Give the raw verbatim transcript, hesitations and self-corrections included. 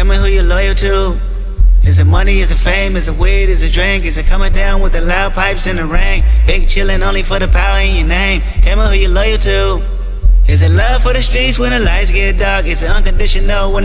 me who you're loyal to. Is it money, is it fame, is it weed, is it drink? Is it coming down with the loud pipes in the rain? Big chillin' only for the power in your name. Tell me who you're loyal to. Is it love for the streets when the lights get dark? Is it unconditional when